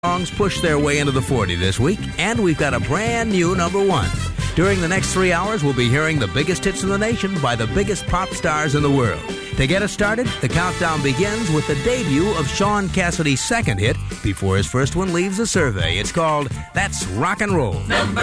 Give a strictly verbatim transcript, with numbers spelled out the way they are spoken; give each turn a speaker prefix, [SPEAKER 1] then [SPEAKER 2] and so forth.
[SPEAKER 1] songs push their way into the forty this week, and we've got a brand new number one. During the next three hours, we'll be hearing the biggest hits in the nation by the biggest pop stars in the world. To get us started, the countdown begins with the debut of Sean Cassidy's second hit before his first one leaves the survey. It's called That's Rock and Roll. Number